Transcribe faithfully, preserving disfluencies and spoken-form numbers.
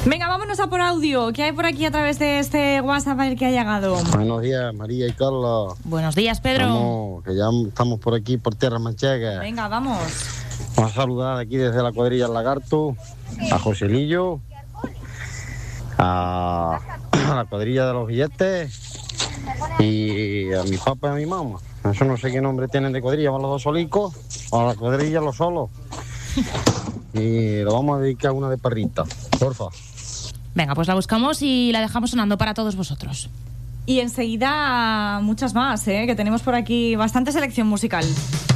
Venga, vámonos a por audio. ¿Qué hay por aquí a través de este WhatsApp a ver qué ha llegado? Buenos días, María y Carlos. Buenos días, Pedro. Vamos, que ya estamos por aquí, por tierras manchegas. Venga, vamos. Vamos a saludar aquí desde la cuadrilla El Lagarto a Joselillo, a, a la cuadrilla de los billetes y a mi papá y a mi mamá. Eso no sé qué nombre tienen de cuadrilla, van los dos solicos, o a la cuadrilla los solos. Y lo vamos a dedicar a una de perrita, porfa. Venga, pues la buscamos y la dejamos sonando para todos vosotros. Y enseguida muchas más, ¿eh? Que tenemos por aquí bastante selección musical.